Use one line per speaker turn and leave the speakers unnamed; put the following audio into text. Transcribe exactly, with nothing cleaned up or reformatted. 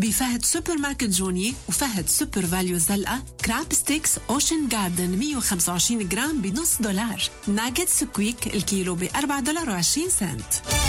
بفهد سوبر ماركت جوني وفهد سوبر فاليو زلقة. كراب ستيكس أوشن جاردن مية وخمسة وعشرين جرام بنص دولار. ناجت سكويك الكيلو بأربعة دولار وعشرين سنت.